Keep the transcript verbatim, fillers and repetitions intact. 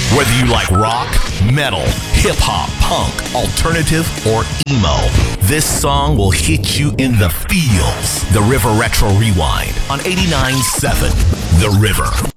Whether you like rock, metal, hip-hop, punk, alternative, or emo, this song will hit you in the feels. The River Retro Rewind on eighty-nine point seven The River.